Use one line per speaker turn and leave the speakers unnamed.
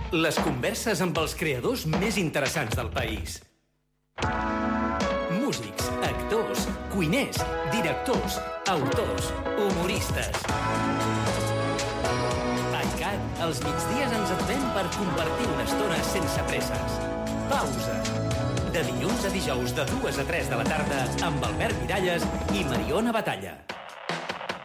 Les converses amb els creadors més interessants del país. Músics, actors, cuiners, directors, autors, humoristes. A ICAT, els migdies ens aturem per compartir una estona sense presses. Pausa. De dilluns a dijous de 2 a 3 de la tarda amb Albert Miralles i Mariona Batalla.